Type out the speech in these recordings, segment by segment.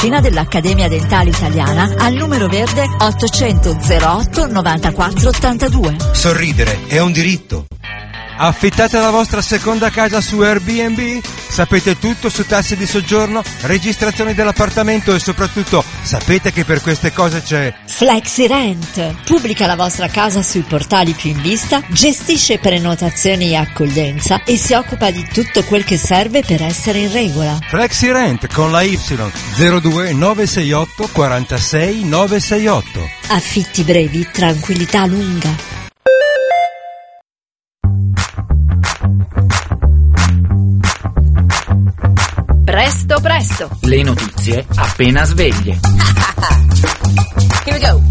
dell'Accademia Dentale Italiana al numero verde 800 08 94 82. Sorridere è un diritto. Affittate la vostra seconda casa su Airbnb? Sapete tutto su tasse di soggiorno, registrazioni dell'appartamento e soprattutto sapete che per queste cose c'è FlexiRent. Pubblica la vostra casa sui portali più in vista, gestisce prenotazioni e accoglienza e si occupa di tutto quel che serve per essere in regola. FlexiRent con la Y 02 968 46 968. Affitti brevi, tranquillità lunga. Presto, presto! Le notizie appena sveglie. Here we go!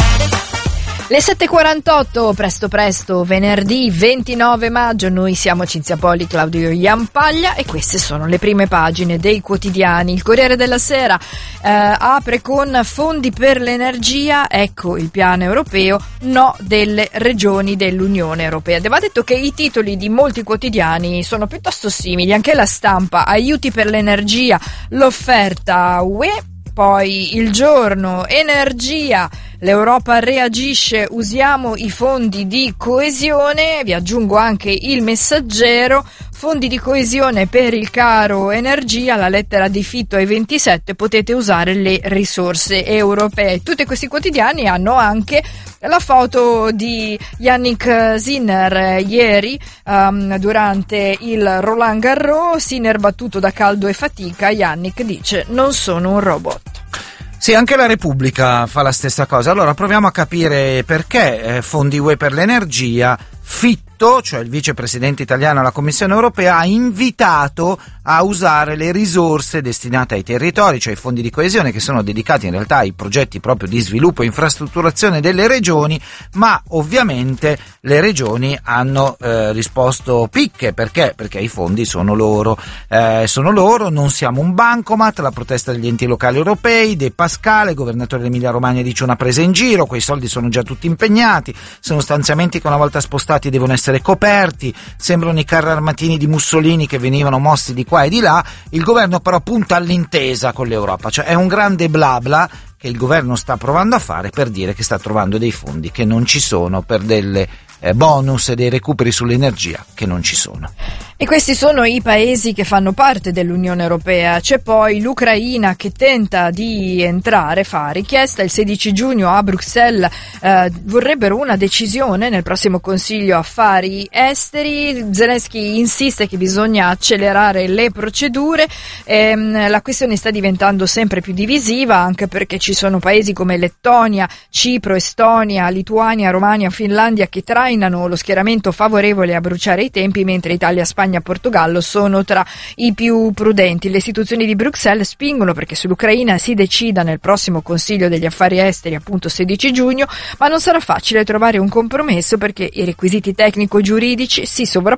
Le 7.48, presto presto, venerdì 29 maggio, noi siamo Cinzia Poli, Claudio Iampaglia e queste sono le prime pagine dei quotidiani. Il Corriere della Sera apre con fondi per l'energia, ecco il piano europeo, no delle regioni dell'Unione Europea. Va detto che i titoli di molti quotidiani sono piuttosto simili, anche La Stampa, aiuti per l'energia, l'offerta UE. Poi Il Giorno, energia, l'Europa reagisce, usiamo i fondi di coesione, vi aggiungo anche Il Messaggero, fondi di coesione per il caro energia, la lettera di Fitto ai 27, potete usare le risorse europee. Tutti questi quotidiani hanno anche la foto di Yannick Sinner ieri durante il Roland Garros. Sinner battuto da caldo e fatica, Yannick dice non sono un robot. Sì, anche la Repubblica fa la stessa cosa. Allora proviamo a capire perché fondi UE per l'energia. Fitto, cioè il vicepresidente italiano alla Commissione Europea, ha invitato a usare le risorse destinate ai territori, cioè i fondi di coesione che sono dedicati in realtà ai progetti proprio di sviluppo e infrastrutturazione delle regioni, ma ovviamente le regioni hanno risposto picche. Perché? Perché i fondi sono loro, non siamo un bancomat. La protesta degli enti locali europei, De Pascale, governatore dell'Emilia Romagna, dice una presa in giro, quei soldi sono già tutti impegnati, sono stanziamenti che una volta spostati devono essere coperti, sembrano i carri armatini di Mussolini che venivano mossi di qua e di là. Il governo però punta all'intesa con l'Europa, cioè è un grande bla bla che il governo sta provando a fare per dire che sta trovando dei fondi che non ci sono, per delle bonus e dei recuperi sull'energia che non ci sono. E questi sono i paesi che fanno parte dell'Unione Europea. C'è poi l'Ucraina che tenta di entrare, fa richiesta il 16 giugno a Bruxelles, vorrebbero una decisione nel prossimo Consiglio Affari Esteri. Zelensky insiste che bisogna accelerare le procedure, la questione sta diventando sempre più divisiva anche perché ci sono paesi come Lettonia, Cipro, Estonia, Lituania, Romania, Finlandia che trainano lo schieramento favorevole a bruciare i tempi, mentre Italia, Spagna, Portogallo sono tra i più prudenti. Le istituzioni di Bruxelles spingono perché sull'Ucraina si decida nel prossimo Consiglio degli Affari Esteri, appunto 16 giugno, ma non sarà facile trovare un compromesso perché i requisiti tecnico-giuridici si